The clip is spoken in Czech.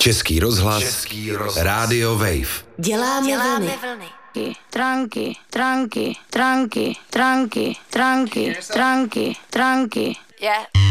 Český rozhlas. Rádio Wave. Děláme vlny. Tranky. Yeah.